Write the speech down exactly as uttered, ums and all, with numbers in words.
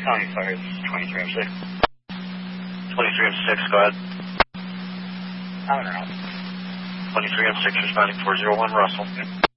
County Fire, this is twenty-three M six. twenty-three M six, go ahead. I don't know. twenty-three M six responding four zero one Russell.